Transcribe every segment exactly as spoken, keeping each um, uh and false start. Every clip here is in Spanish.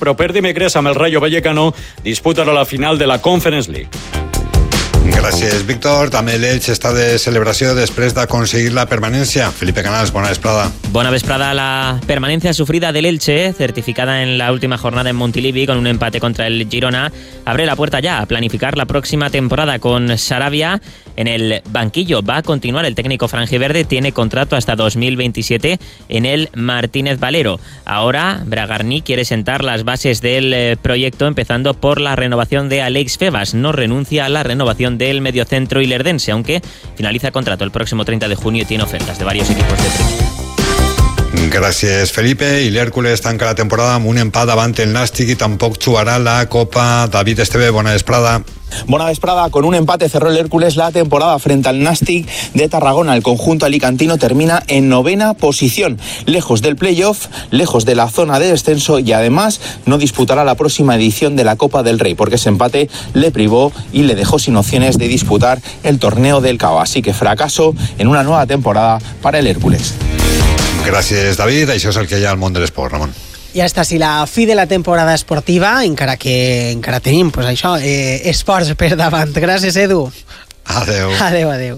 proper dimecres amb el Rayo Vallecano disputarà la final de la Conference League. Gràcies, Víctor. També l'Elx està de celebració després d'aconseguir la permanència. Felipe Canals, bona vesprada. Buena vesprada. La permanencia sufrida del Elche, certificada en la última jornada en Montilivi con un empate contra el Girona, abre la puerta ya a planificar la próxima temporada con Sarabia en el banquillo. Va a continuar el técnico franjiverde, tiene contrato hasta dos mil veintisiete en el Martínez Valero. Ahora Bragarni quiere sentar las bases del proyecto, empezando por la renovación de Alex Febas. No renuncia a la renovación del mediocentro ilerdense, aunque finaliza contrato el próximo treinta de junio y tiene ofertas de varios equipos de primera. Gràcies, Felipe. I l'Hèrcules tanca la temporada amb un empat davant el Nàstic i tampoc jugarà la Copa. David Esteve, bona vesprada. Buena vesprada. Con un empate cerró el Hércules la temporada frente al Nàstic de Tarragona. El conjunto alicantino termina en novena posición, lejos del playoff, lejos de la zona de descenso y además no disputará la próxima edición de la Copa del Rey porque ese empate le privó y le dejó sin opciones de disputar el torneo del Cabo. Así que fracaso en una nueva temporada para el Hércules. Gràcies, David. Això és el que hi ha al món de l'esport, Ramon. Ja està, si la fi de la temporada esportiva, encara que encara tenim, pues això, eh, esports per davant. Gràcies, Edu. Adeu. Adeu, adeu.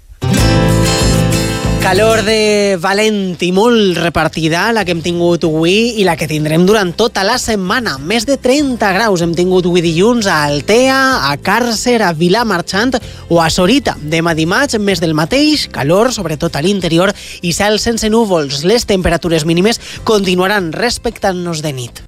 Calor de valent i molt repartida, la que hem tingut avui i la que tindrem durant tota la setmana. Més de trenta graus hem tingut avui dilluns a Altea, a Càrcer, a Vilamarxant o a Sorita. Demà dimarts, més del mateix, calor, sobretot a l'interior, i cel sense núvols. Les temperatures mínimes continuaran respectant-nos de nit.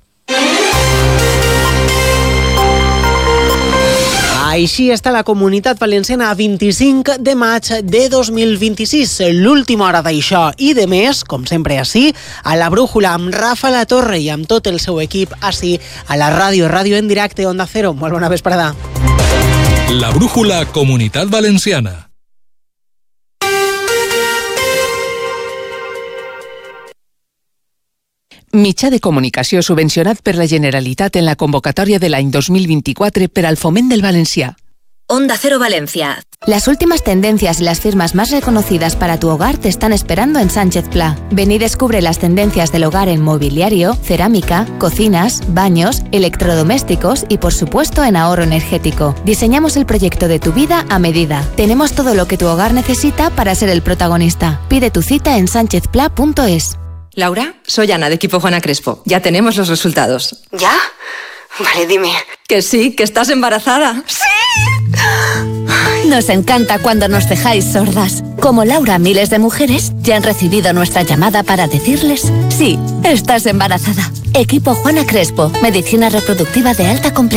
Així està la Comunitat Valenciana a vint-i-cinc de maig de dos mil vint-i-sis. L'última hora d'això i de més, com sempre ací, a la Brújula amb Rafa La Torre i amb tot el seu equip ací a la ràdio, ràdio en directe, Onda Cero. Molt bona vesprada. La Brújula Comunitat Valenciana. Mitjà de comunicació subvencionat per la Generalitat en la convocatòria de l'any dos mil vint-i-quatre per al foment del valencià. Onda Cero Valencia. Las últimas tendencias y las firmas más reconocidas para tu hogar te están esperando en Sánchez Pla. Ven y descubre las tendencias del hogar en mobiliario, cerámica, cocinas, baños, electrodomésticos y por supuesto en ahorro energético. Diseñamos el proyecto de tu vida a medida. Tenemos todo lo que tu hogar necesita para ser el protagonista. Pide tu cita en sánchez pla punto es. Laura, soy Ana de Equipo Juana Crespo. Ya tenemos los resultados. ¿Ya? Vale, dime. Que sí, que estás embarazada. ¡Sí! Nos encanta cuando nos dejáis sordas. Como Laura, miles de mujeres ya han recibido nuestra llamada para decirles: sí, estás embarazada. Equipo Juana Crespo. Medicina reproductiva de alta complejidad.